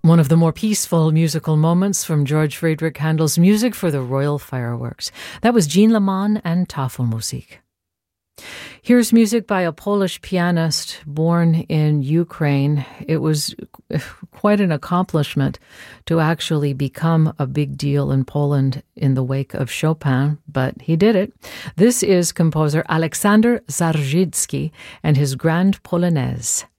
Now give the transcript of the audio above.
One of the more peaceful musical moments from George Friedrich Handel's music for the Royal Fireworks. That was Jean Leman and Tafelmusik. Here's music by a Polish pianist born in Ukraine. It was quite an accomplishment to actually become a big deal in Poland in the wake of Chopin, but he did it. This is composer Aleksander Zarzycki and his Grand Polonaise.